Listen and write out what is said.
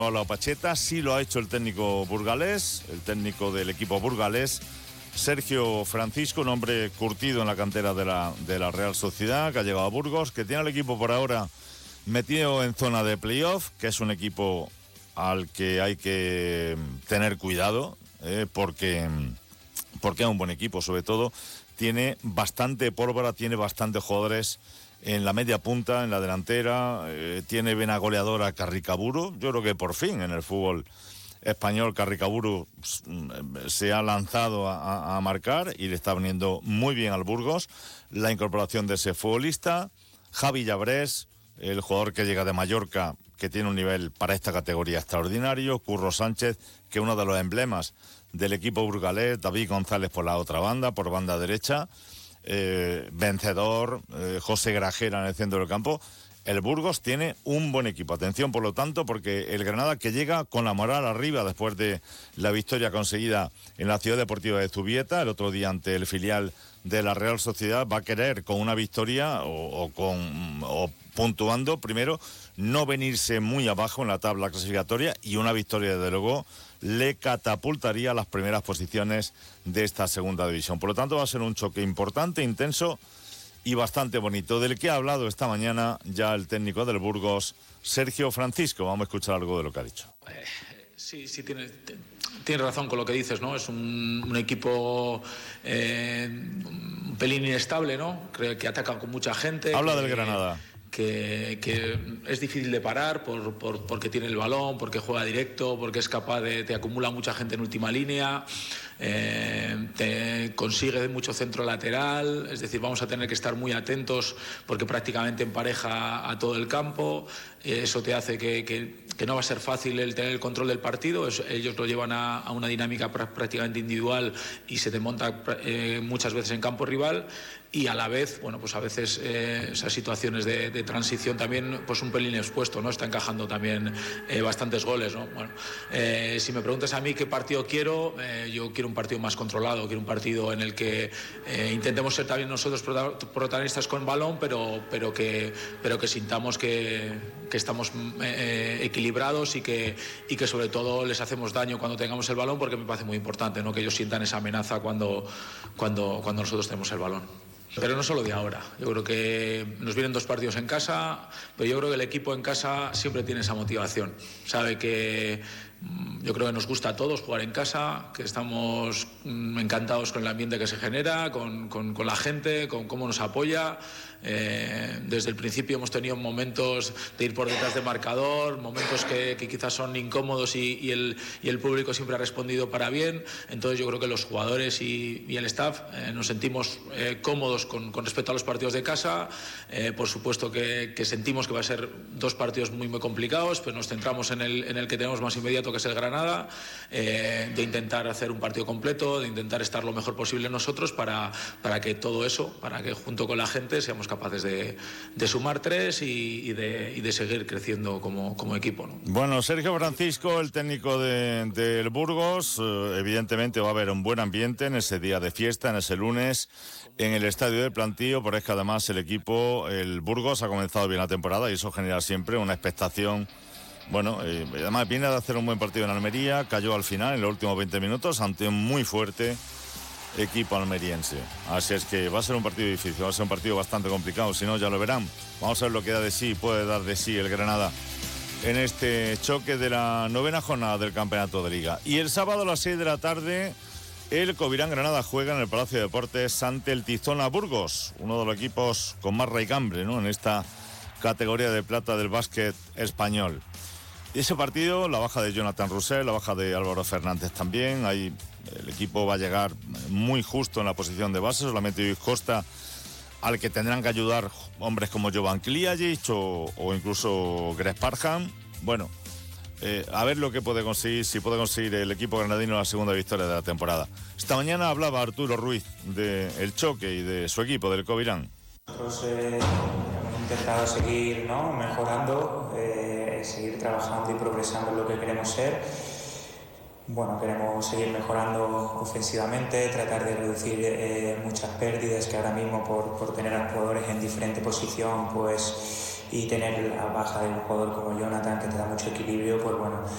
la Pacheta, sí lo ha hecho el técnico burgalés, el técnico del equipo burgalés, Sergio Francisco, un hombre curtido en la cantera de la Real Sociedad, que ha llegado a Burgos, que tiene al equipo por ahora metido en zona de playoff, que es un equipo al que hay que tener cuidado, porque es un buen equipo, sobre todo tiene bastante pólvora, tiene bastantes jugadores en la media punta, en la delantera, tiene buena goleadora Carricaburu. Yo creo que por fin en el fútbol español Carricaburu se ha lanzado a marcar y le está viniendo muy bien al Burgos la incorporación de ese futbolista. Javi Llabrés, el jugador que llega de Mallorca, que tiene un nivel para esta categoría extraordinario. Curro Sánchez, que es uno de los emblemas del equipo burgalés. David González por la otra banda, por banda derecha. Vencedor, José Grajera en el centro del campo. El Burgos tiene un buen equipo. Atención, por lo tanto, porque el Granada, que llega con la moral arriba después de la victoria conseguida en la Ciudad Deportiva de Zubieta el otro día ante el filial de la Real Sociedad, va a querer con una victoria o puntuando primero, no venirse muy abajo en la tabla clasificatoria, y una victoria desde luego le catapultaría a las primeras posiciones de esta segunda división. Por lo tanto, va a ser un choque importante, intenso y bastante bonito, del que ha hablado esta mañana ya el técnico del Burgos, Sergio Francisco. Vamos a escuchar algo de lo que ha dicho. Sí, tienes razón con lo que dices, ¿no? Es un equipo un pelín inestable, ¿no? Creo que ataca con mucha gente. Habla del Granada. Que es difícil de parar porque tiene el balón, porque juega directo, porque es capaz te acumula mucha gente en última línea, te consigue mucho centro lateral. Es decir, vamos a tener que estar muy atentos porque prácticamente empareja a todo el campo. Eso te hace que no va a ser fácil el tener el control del partido. Ellos lo llevan a una dinámica prácticamente individual y se te monta muchas veces en campo rival, y a la vez, bueno, pues a veces esas situaciones de transición también, pues un pelín expuesto, ¿no? Está encajando también bastantes goles, ¿no? Bueno, si me preguntas a mí qué partido quiero, yo quiero un partido más controlado, quiero un partido en el que intentemos ser también nosotros protagonistas con balón, pero que sintamos que estamos equilibrados y que sobre todo les hacemos daño cuando tengamos el balón, porque me parece muy importante, ¿no? Que ellos sientan esa amenaza cuando nosotros tenemos el balón. Pero no solo de ahora. Yo creo que nos vienen 2 partidos en casa, pero yo creo que el equipo en casa siempre tiene esa motivación. Sabe que yo creo que nos gusta a todos jugar en casa, que estamos encantados con el ambiente que se genera, con la gente, con cómo nos apoya. Desde el principio hemos tenido momentos de ir por detrás de marcador, momentos que quizás son incómodos y el público siempre ha respondido para bien. Entonces yo creo que los jugadores y el staff nos sentimos cómodos con respecto a los partidos de casa. Por supuesto que sentimos que va a ser 2 partidos muy complicados, pero nos centramos en el que tenemos más inmediato, que es el Granada, de intentar hacer un partido completo, de intentar estar lo mejor posible nosotros para que todo eso, para que junto con la gente seamos capaces de sumar 3 y de seguir creciendo como equipo, ¿no? Bueno, Sergio Francisco, el técnico del Burgos, evidentemente va a haber un buen ambiente en ese día de fiesta, en ese lunes, en el estadio del Plantío, porque es que además el Burgos ha comenzado bien la temporada y eso genera siempre una expectación. Bueno, además viene de hacer un buen partido en Almería, cayó al final en los últimos 20 minutos ante un muy fuerte equipo almeriense. Así es que va a ser un partido difícil, va a ser un partido bastante complicado, si no ya lo verán. Vamos a ver lo que puede dar de sí el Granada en este choque de la 9ª jornada del Campeonato de Liga. Y el sábado a las 6 de la tarde, el Covirán Granada juega en el Palacio de Deportes ante el Tizona Burgos, uno de los equipos con más raigambre, ¿no?, en esta categoría de plata del básquet español. Y ese partido, la baja de Jonathan Roussel, la baja de Álvaro Fernández también. Ahí el equipo va a llegar muy justo en la posición de base, solamente Luis Costa, al que tendrán que ayudar hombres como Jovan Kliajic o incluso Greg Parham. Bueno, a ver lo que puede conseguir, si puede conseguir el equipo granadino la segunda victoria de la temporada. Esta mañana hablaba Arturo Ruiz del choque y de su equipo, del Covirán. Nosotros hemos intentado seguir, ¿no?, mejorando, seguir trabajando y progresando en lo que queremos ser. Bueno, queremos seguir mejorando ofensivamente, tratar de reducir muchas pérdidas que ahora mismo por tener a jugadores en diferente posición, pues, y tener la baja de un jugador como Jonathan, que te da mucho equilibrio, pues bueno,